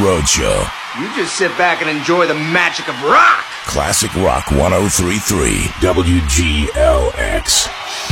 Roadshow. You just sit back and enjoy the magic of rock. Classic Rock 103.3 WGLX.